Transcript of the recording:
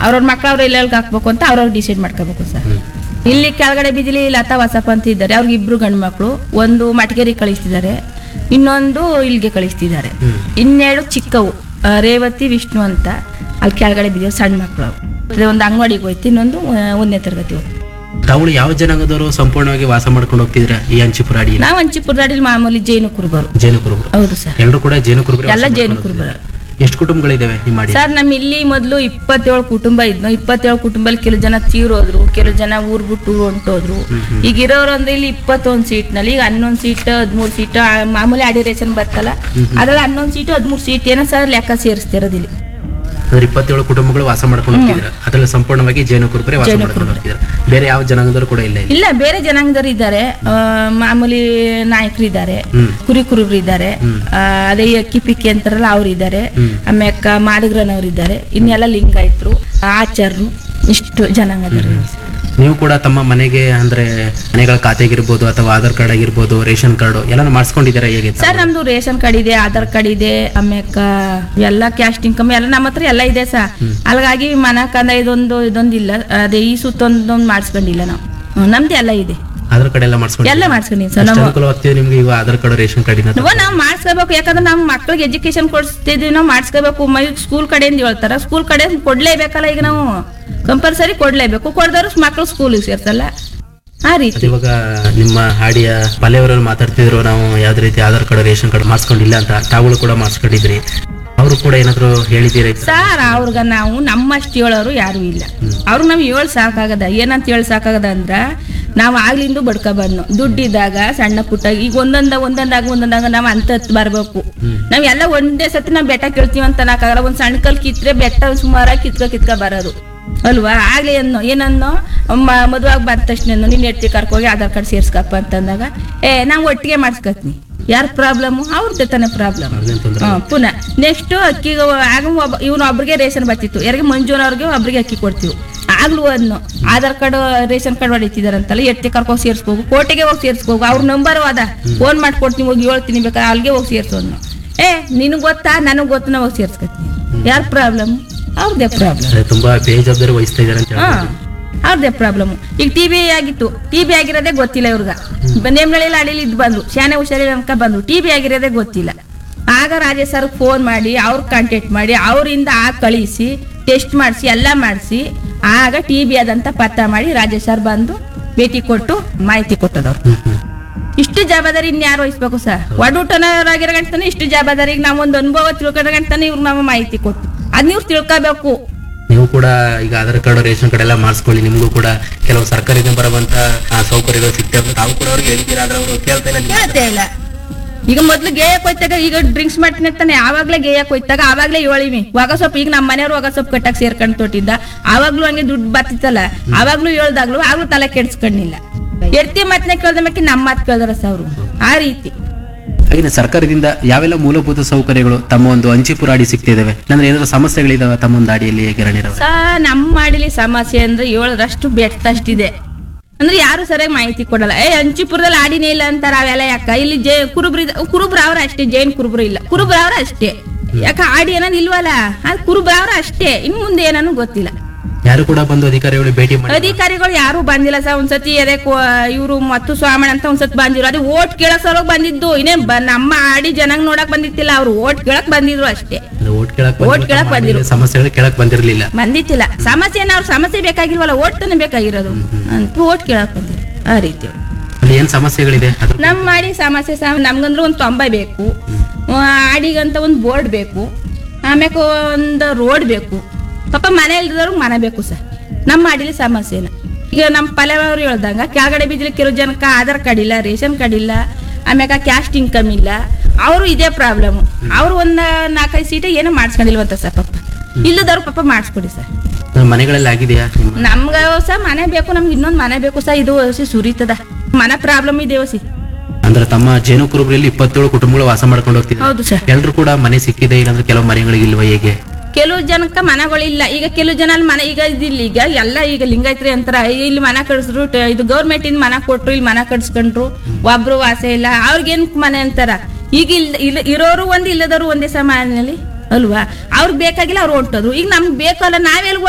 ಅವ್ರವ್ರ ಮಕ್ಳು ಅವ್ರ ಎಲ್ಲೆಲ್ಗೆ ಹಾಕ್ಬೇಕು ಅಂತ ಅವ್ರವ್ರು ಡಿಸೈಡ್ ಮಾಡ್ಕೋಬೇಕು ಸರ್. ಇಲ್ಲಿ ಕೆಳಗಡೆ ಬಿಜಿಲಿ ಲತಾ ವಸಪ್ಪ ಅಂತ ಇದ್ದಾರೆ, ಅವ್ರಿಗೆ 2 ಗಂಡು ಮಕ್ಕಳು, ಒಂದು ಮಟಗೇರಿ ಕಳಿಸ್ತಿದ್ದಾರೆ, ಇನ್ನೊಂದು ಇಲ್ಲಿಗೆ ಕಳಿಸ್ತಿದ್ದಾರೆ. 2 ಚಿಕ್ಕವು ರೇವತಿ ವಿಷ್ಣು ಅಂತ ಅಲ್ಲಿ ಕೆಳಗಡೆ ಬಿದ್ದಿದ್ದಾರೆ, ಸಣ್ಣ ಮಕ್ಕಳು. ಒಂದು ಅಂಗನವಾಡಿಗೆ ಹೋಯ್ತು, ಇನ್ನೊಂದು 1ನೇ ತರಗತಿ ಹೋಗ್ತು. ತಾವು ಯಾವ ಜನಾಂಗದವರು ಸಂಪೂರ್ಣವಾಗಿ ವಾಸ ಮಾಡ್ಕೊಂಡು ಹೋಗ್ತಿದ್ರ ಈ ಅಂಚಿಪುರ ಅಡಿ? ನಾವು ಅಂಚಿಪುರ ಅಡಿಲಿ ಮಾಮೂಲಿ ಜೈನ ಕುರುಬರು. ಜೈನ ಕುರುಬರು? ಹೌದು ಸರ್, ಎಲ್ಲರೂ ಕೂಡ ಜೈನ ಕುರುಬರು. ಎಲ್ಲ ಜೈನ ಕುರುಬರು. ಎಷ್ಟು ಕುಟುಂಬಗಳಿದಾವೆ ನಿಮ್ಮ ಅಡಿ? ಸರ್ ನಮ್ಮ ಇಲ್ಲಿ ಮೊದಲು 27 ಕುಟುಂಬ ಇದ್ನು. 27 ಕುಟುಂಬದಲ್ಲಿ ಕೆಲವು ಜನ ತೀರೋದ್ರು, ಕೆಲವು ಜನ ಊರ್ ಬಿಟ್ಟು ಹೊಂಟೋದ್ರು. ಈಗ ಇರೋರು ಅಂದ್ರೆ ಇಲ್ಲಿ 21 ಸೀಟ್ನಲ್ಲಿ ಈಗ 11 ಸೀಟ್ 13 ಸೀಟ್ ಮಾಮೂಲಿ ಅಡಿ ರೇಷನ್ ಬರ್ತಲ್ಲ, ಅದ್ರಲ್ಲಿ 11 ಸೀಟು 13 ಸೀಟ್ ಏನೋ ಸರ್ ಲೆಕ್ಕ ಸೇರಿಸ್ತಿರೋದಿಲ್ಲ. 27 ಕುಟುಂಬಗಳು ವಾಸ ಮಾಡ್ಕೊಂಡು ಹೋಗ್ತಿದ್ರ, ಅದ್ರಲ್ಲಿ ಸಂಪೂರ್ಣವಾಗಿ ಜೈನ ಕುರುಬರೇ ವಾಸ ಮಾಡ್ಕೊಂಡು ಹೋಗ್ತಿದ್ರ. ಬೇರೆ ಯಾವ ಜನಾಂಗದವರು ಕೂಡ ಇಲ್ಲ? ಬೇರೆ ಜನಾಂಗದವರು ಇದ್ದಾರೆ, ಮಾಮೂಲಿ ನಾಯಕರು ಇದ್ದಾರೆ, ಕುರುಬರು ಇದ್ದಾರೆ, ಅದೇ ಅಕ್ಕಿ ಪಿಕ್ಕಿ ಅಂತಾರಲ್ಲ ಅವ್ರು ಇದ್ದಾರೆ, ಆಮ್ಯಾಕ ಮಾದಿಗ್ರನವ್ರು ಇದ್ದಾರೆ, ಇನ್ನೆಲ್ಲ ಲಿಂಗಾಯತರು, ಆಚಾರ್ರು, ಇಷ್ಟು ಜನಾಂಗದವರು. ನೀವು ಕೂಡ ತಮ್ಮ ಮನೆಗೆ ಅಂದ್ರೆ ಮನೆಗಳ ಖಾತೆಗಿರ್ಬೋದು ಅಥವಾ ಆಧಾರ್ ಕಾರ್ಡ್ ಆಗಿರ್ಬೋದು, ರೇಷನ್ ಕಾರ್ಡ್ ಎಲ್ಲ ಮಾಡಿಸ್ಕೊಂಡಿದ್ದೀರಾ ಹೇಗೆ? ಸರ್ ನಮ್ದು ರೇಷನ್ ಕಾರ್ಡ್ ಇದೆ, ಆಧಾರ್ ಕಾರ್ಡ್ ಇದೆ, ಆಮ್ಯಾಕ ಎಲ್ಲ ಕ್ಯಾಸ್ಟ್ ಇನ್ಕಮ್ ಎಲ್ಲ ನಮ್ಮ ಹತ್ರ ಎಲ್ಲ ಇದೆ ಸರ್. ಅಲ್ಗಾಗಿ ಮನ ಕಂದ ಇದೊಂದು ಇಲ್ಲ, ಅದೇ ಈ ಸುತ್ತೊಂದು ಮಾಡಿಸ್ಕೊಂಡಿಲ್ಲ ನಾವು. ನಮ್ದು ಎಲ್ಲ ಇದೆ, ಆಧಾರ್ ಕಾರ್ಡ್ ಎಲ್ಲ ಮಾಡಿಸ್ಕೊಂಡಿದ್ದೀವಿ ಸರ್. ನಿಮ್ಗೆ ಈಗ ಆಧಾರ್ ಕಾರ್ಡ್ ರೇಷನ್ ಕಾರ್ಡ್ ನಾವು ಮಾಡಿಸ್ಕೋಬೇಕು, ಯಾಕಂದ್ರೆ ನಮ್ಮ ಮಕ್ಳಿಗೆ ಎಜುಕೇಶನ್ ಕೊಡಿಸ್ತಿದ್ವಿ, ನಾವು ಮಾಡಿಸ್ಕೋಬೇಕು. ಸ್ಕೂಲ್ ಕಡೆಯಿಂದ ಹೇಳ್ತಾರ, ಸ್ಕೂಲ್ ಕಡೆ ಕೊಡ್ಲೇಬೇಕಲ್ಲ, ಈಗ ನಾವು ಕಂಪಲ್ಸರಿ ಕೊಡ್ಲೇಬೇಕು. ಕೊಡ್ದವ್ರು ಮಕ್ಳು ಸ್ಕೂಲಿಗೆ ಸೇರ್ಸಲ್ಲ, ಆ ರೀತಿ. ಇವಾಗ ನಿಮ್ಮ ಹಾಡಿಯ ಮಲೆಯವರಲ್ಲಿ ಮಾತಾಡ್ತಿದ್ರು, ನಾವು ಯಾವ್ದೇ ರೀತಿ ಆಧಾರ್ ಕಾರ್ಡ್ ರೇಷನ್ ಕಾರ್ಡ್ ಮಾಡಿಸ್ಕೊಂಡಿಲ್ಲ ಅಂತ. ತಾವುಗಳು ಕೂಡ ಮಾಡಿಸ್ಕೊಂಡಿದ್ರಿ, ಅವರು ಕೂಡ ಏನಾದ್ರು ಹೇಳಿದ್ದೀರಿ ಸರ್? ಅವ್ರಗ ನಾವು ನಮ್ಮಷ್ಟು ಹೇಳೋರು ಯಾರು ಇಲ್ಲ. ಅವ್ರಿಗೆ ನಾವು ಹೇಳಿ ಸಾಕಾಗದ, ಏನಂತ ಹೇಳಿ ಸಾಕಾಗದ ಅಂದ್ರ ನಾವು ಆಗ್ಲಿಂದ ಬಡ್ಕ ಬಂದು ದುಡ್ಡಿದ್ದಾಗ ಸಣ್ಣ ಪುಟ್ಟ ಈಗ ಒಂದೊಂದಾಗ ನಾವ್ ಅಂತ ಬರ್ಬೇಕು. ನಾವ್ ಎಲ್ಲ ಒಂದೇ ಸತಿ ನಾವ್ ಬೆಟ್ಟ ಕೇಳ್ತೀವಿ ಅಂತ ನಾಕಾಗಲ್ಲ. ಒಂದ್ ಸಣ್ಣ ಕಲ್ ಕಿತ್ರೆ ಬೆಟ್ಟ ಸುಮಾರಾಗಿ ಕಿತ್ಕ ಬರೋದು ಅಲ್ವಾ? ಆಗ್ಲಿ ಏನನ್ನೋ ಮದುವಾಗ ಬಂದ ತಕ್ಷಣ ನೀನ್ ಹೆಟ್ಟಿ ಕರ್ಕೋಗಿ ಆಧಾರ್ ಕಾರ್ಡ್ ಸೇರ್ಸ್ಕಪ್ಪ ಅಂತಂದಾಗ ನಾವ್ ಒಟ್ಟಿಗೆ ಮಾಡ್ಸ್ಕತ್ನಿ. ಯಾರ ಪ್ರಾಬ್ಲಮ್? ಅವ್ರದ್ದೇ ತಾನೇ ಪ್ರಾಬ್ಲಮ್. ಪುನಃ ನೆಕ್ಸ್ಟ್ ಅಕ್ಕಿಗೆ ಆಗ ಇವ್ನು ಒಬ್ರಿಗೆ ರೇಷನ್ ಬರ್ತಿತ್ತು, ಯಾರಿಗೆ ಮಂಜೂನವ್ರಿಗೆ ಒಬ್ರಿಗೆ ಅಕ್ಕಿ ಕೊಡ್ತೀವಿ. ಆಗ್ಲೂ ಅದನ್ನು ಆಧಾರ್ ಕಾರ್ಡ್ ರೇಷನ್ ಕಾರ್ಡ್ ಹೊಡಿತಿದಾರಂತಲ್ಲ, ಎಟ್ಟಿ ಕರ್ಕೋಗಿ ಸೇರ್ಸ್ಕೋಗು, ಕೋಟೆಗೆ ಹೋಗಿ ಸೇರ್ಸ್ಕೋಗು. ಅವ್ರ ನಂಬರ್ ಅದ, ಫೋನ್ ಮಾಡ್ಕೊಡ್ತೀನಿ, ಹೋಗಿ ಹೇಳ್ತೀನಿ, ಬೇಕಾದ್ರೆ ಅಲ್ಲಿಗೆ ಹೋಗಿ ಸೇರ್ಸೋದ್ನು. ನಿನಗ್ ಗೊತ್ತಾ, ನನಗ್ ಗೊತ್ತ, ನಾವು ಹೋಗಿ ಸೇರ್ಸ್ಕತ್ತೀನಿ. ಯಾರ ಪ್ರಾಬ್ಲಮ್? ಅವ್ರದೇ ಪ್ರಾಬ್ಲಮ್. ತುಂಬಾ ಬೇಜವಾಬ್ದಾರಿ ವಹಿಸ್ತಾ ಇದಾರೆ ಅಂತ. ಅವ್ರದೇ ಪ್ರಾಬ್ಲಮ್. ಈಗ ಟಿಬಿ ಆಗಿತ್ತು, ಟಿಬಿ ಆಗಿರೋದೇ ಗೊತ್ತಿಲ್ಲ ಇವ್ರಗ. ನೇಮ್ನಳ್ಳಿ ಅಡಿಲಿ ಇದ್ ಬಂದ್ರು, ಶಾನೆ ಹುಷಾರಿಲ್ಲ ಅನ್ಕ ಬಂದ್ರು, ಟಿಬಿ ಆಗಿರೋದೇ ಗೊತ್ತಿಲ್ಲ. ಆಗ ರಾಜೇಶ್ ಸರ್ ಫೋನ್ ಮಾಡಿ ಅವ್ರ ಕಾಂಟ್ಯಾಕ್ಟ್ ಮಾಡಿ ಅವರಿಂದ ಕಳಿಸಿ ಟೆಸ್ಟ್ ಮಾಡಿಸಿ ಎಲ್ಲ ಮಾಡಿಸಿ ಆಗ ಟಿಬಿ ಅದಂತ ಪತ್ತ ಮಾಡಿ ರಾಜೇಶ್ ಸರ್ ಬಂದು ಭೇಟಿ ಕೊಟ್ಟು ಮಾಹಿತಿ ಕೊಟ್ಟದವ್ರು. ಇಷ್ಟು ಜವಾಬ್ದಾರಿ ಇನ್ಯಾರು ವಹಿಸ್ಬೇಕು ಸರ್? ಒಡೂಟನವರಾಗಿರೋ ಗಂಟನೆ ಇಷ್ಟು ಜವಾಬ್ದಾರಿಗೆ ನಾವು ಒಂದು ಅನುಭವ ತಿಳ್ಕೊಂಡ ಗಂಟನೆ ಇವ್ರಿಗೆ ನಾವು ಮಾಹಿತಿ ಕೊಟ್ಟು ಅದ್ ನೀವು ತಿಳ್ಕೋಬೇಕು. ನೀವು ಕೂಡ ಈಗ ಆಧಾರ್ ಕಾರ್ಡ್ ರೇಷನ್ ಕಾರ್ಡ್ ಎಲ್ಲ ಮಾಡಿಸ್ಕೊಳ್ಳಿ, ನಿಮ್ಗೂ ಕೂಡ ಕೆಲವು ಸರ್ಕಾರದಿಂದ ಬರುವಂತ ಸೌಕರ್ಯಗಳು ಸಿಗ್ತವೆ. ತಾವು ಕೂಡ ಅವ್ರಿಗೆ ಹೇಳ್ತೀರಾ, ಆದ್ರೆ ಅವರು ಕೇಳ್ತಾ ಇಲ್ಲ. ಈಗ ಮೊದ್ಲು ಗೇಯಕ್ ಹೋಯ್ತಾಗ ಈಗ ಡ್ರಿಂಕ್ಸ್ ಮಾಡ್ತೀನಿ ಅಂತಾನೆ ಆವಾಗ್ಲೇ ಗೇಯಕ್ ಹೋಯ್ತಾಗ ಆವಾಗ್ಲೇ ಹೇಳಿವಿ ಒಗ ಸೊಪ್ಪು. ಈಗ ನಮ್ಮ ಮನೆಯವ್ರು ಒಗ ಸೊಪ್ಪು ಕಟ್ಟಕ್ ಸೇರ್ಕೊಂಡ್ ತೊಟ್ಟಿದ್ದ, ಆವಾಗ್ಲೂ ಹಂಗೆ ದುಡ್ಡು ಬರ್ತಿತ್ತಲ್ಲ, ಆವಾಗ್ಲೂ ಹೇಳ್ದಾಗ್ಲೂ ಆಗ್ಲೂ ತಲೆ ಕೆಡ್ಸ್ಕೊಂಡಿಲ್ಲ. ಎಡ್ತಿ ಮಾತನ್ನ ಕೇಳ್ದ ಮೇಲೆ ನಮ್ಮ ಮಾತು ಕೇಳ್ದಾರ ಸ ಅವ್ರು. ಆ ರೀತಿ ಹಾಗೆ ಸರ್ಕಾರದಿಂದ ಯಾವೆಲ್ಲ ಮೂಲಭೂತ ಸೌಕರ್ಯಗಳು ತಮ್ಮ ಒಂದು ಅಂಚಿಪುರ ಅಡಿ ಸಿಗ್ತಿದಾವೆ? ಅಂದ್ರೆ ಏನಾದ್ರು ಸಮಸ್ಯೆಗಳಿದಾವೆ ತಮ್ಮ ಒಂದು ಅಡಿಯಲ್ಲಿ? ನಮ್ಮ ಅಡಿಲಿ ಸಮಸ್ಯೆ ಅಂದ್ರೆ 7ರಷ್ಟು ಬೆಟ್ಟಷ್ಟಿದೆ. ಅಂದ್ರೆ ಯಾರು ಸರಿಯಾಗಿ ಮಾಹಿತಿ ಕೊಡಲ್ಲ. ಅಂಚಿಪುರದಲ್ಲಿ ಆಡಿನೇ ಇಲ್ಲ ಅಂತಾರ, ಅವೆಲ್ಲ ಯಾಕ? ಇಲ್ಲಿ ಕುರುಬ್ರು ಅವ್ರ ಅಷ್ಟೇ, ಜೈನ್ ಕುರುಬ್ರು ಇಲ್ಲ, ಕುರುಬ್ರು ಅವ್ರ ಅಷ್ಟೇ. ಯಾಕ ಆಡಿ ಅನ್ನೋದು ಇಲ್ವಲ್ಲ, ಅದು ಕುರುಬ್ರು ಅವ್ರ ಅಷ್ಟೇ. ಇನ್ ಮುಂದೆ ಏನನ್ನು ಗೊತ್ತಿಲ್ಲ. ಯಾರು ಕೂಡ ಬಂದು ಅಧಿಕಾರಿಗಳು ಭೇಟಿ ಮಾಡಿ? ಅಧಿಕಾರಿಗಳು ಯಾರು ಬಂದಿಲ್ಲ ಸರ್. ಒಂದ್ಸತಿ ಇವರು ಮತ್ತು ಸ್ವಾಮಿ ಅಂತ ಒಂದ್ಸತಿ ಬಂದಿದ್ರು, ಅದೇ ಓಟ್ ಕೇಳಕ್ ಸಲೋಗ್ ಬಂದಿದ್ದು. ಇನ್ನೇನ್ ನಮ್ಮ ಆಡಿ ಜನಂಗ್ ನೋಡಕ್ ಬಂದಿತ್ತಿಲ್ಲ, ಅವ್ರು ಓಟ್ ಕೇಳಕ್ ಬಂದಿದ್ರು ಅಷ್ಟೇ. ಓಟ್ ಕೇಳಕ್ ಬಂದಿದ್ರು, ಸಮಸ್ಯೆಗಳು ಕೇಳಕ್ ಬಂದಿರ್ಲಿಲ್ಲ, ಬಂದಿತ್ತಿಲ್ಲ. ಸಮಸ್ಯೆ ಅವ್ರ ಸಮಸ್ಯೆ ಬೇಕಾಗಿಲ್ವಲ್ಲ, ಓಟ್ ತಾನೇ ಬೇಕಾಗಿರೋದು ಅಂತ ಓಟ್ ಕೇಳಕ್ ಬಂದಿದ್ರು. ಆ ರೀತಿ ಏನ್ ಸಮಸ್ಯೆಗಳಿದೆ ನಮ್ಮ ಮಾಡಿ ಸಮಸ್ಯೆ? ನಮ್ಗಂದ್ರೆ ಒಂದು 90 ಬೇಕು, ಆಡಿಗಂತ ಒಂದು ಬೋರ್ಡ್ ಬೇಕು, ಆಮ್ಯಾಕ ಒಂದು ರೋಡ್ ಬೇಕು. ಪಾಪ ಮನೆ ಇಲ್ದವ್ರಿಗೆ ಮನೆ ಬೇಕು ಸರ್. ನಮ್ಮ ಮಾಡಿಲಿ ಸಮಸ್ಯೆನ ಈಗ ನಮ್ಮ ಪಲ್ಯವರು ಹೇಳ್ದಂಗ ಕೆಳಗಡೆ ಬಿದ್ದಲ್ಲಿ ಕೆಲವು ಜನಕ್ಕೆ ಆಧಾರ್ ಕಾರ್ಡ್ ಇಲ್ಲ, ರೇಷನ್ ಕಾರ್ಡ್ ಇಲ್ಲ, ಆಮ್ಯಾಕ ಕ್ಯಾಸ್ಟ್ ಇನ್ಕಮ್ ಇಲ್ಲ. ಅವರು ಇದೇ ಪ್ರಾಬ್ಲಮ್. ಅವ್ರು ಒಂದ್ 4-5 ಸೀಟ್ ಏನೋ ಮಾಡಿಸ್ಕೊಂಡಿಲ್ವಂತ ಸರ್. ಪಾಪ ಇಲ್ಲದವ್ರು ಪಾಪ ಮಾಡಿಸ್ಕೊಡಿ ಸರ್. ಮನೆಗಳಲ್ಲಿ ಆಗಿದೆಯಾ? ನಮ್ಗ ಸಹ ಮನೆ ಬೇಕು, ನಮ್ಗೆ ಇನ್ನೊಂದ್ ಮನೆ ಬೇಕು ಸರ್. ಇದು ಸುರಿತದ ಮನೆ ಪ್ರಾಬ್ಲಮ್ ಇದೆ ಹೊಸಿ. ಅಂದ್ರೆ ತಮ್ಮ ಜೇನು ಕುರುಬರಲ್ಲಿ 27 ಕುಟುಂಬಗಳು ವಾಸ ಮಾಡ್ಕೊಂಡು ಹೋಗ್ತಿದ್ದಾರೆ. ಹೌದು ಸರ್. ಎಲ್ರು ಕೂಡ ಮನೆ ಸಿಕ್ಕಿದೆ, ಇಲ್ಲಾಂದ್ರೆ ಕೆಲವು ಮನೆಗಳಿಗೆ ಇಲ್ವಾ ಹೇಗೆ? ಕೆಲವು ಜನಕ್ಕ ಮನೆಗಳಿಲ್ಲ. ಈಗ ಕೆಲವು ಜನ ಮನೆ ಈಗ ಇದಿಲ್ಲ, ಈಗ ಎಲ್ಲ ಈಗ ಲಿಂಗಾಯತ್ರಿ ಅಂತಾರ, ಇಲ್ಲಿ ಮನೆ ಕಟ್ಸಿದ್ರು, ಇದು ಗೌರ್ಮೆಂಟ್ ಇಂದ ಮನೆ ಕೊಟ್ರು, ಇಲ್ಲಿ ಮನೆ ಕಟ್ಸ್ಕೊಂಡ್ರು, ಒಬ್ರು ವಾಸ ಇಲ್ಲ, ಅವ್ರಿಗೇನ್ ಮನೆ ಅಂತಾರ. ಈಗ ಇರೋರು ಒಂದ್, ಇಲ್ಲದವ್ರು ಒಂದೇ ಸಮಾನಲ್ಲಿ ಅಲ್ವಾ? ಅವ್ರಿಗೆ ಬೇಕಾಗಿಲ್ಲ, ಅವ್ರು ಹೊಂಟೋದ್ರು. ಈಗ ನಮ್ಗೆ ಬೇಕಲ್ಲ, ನಾವೆಲ್ಲ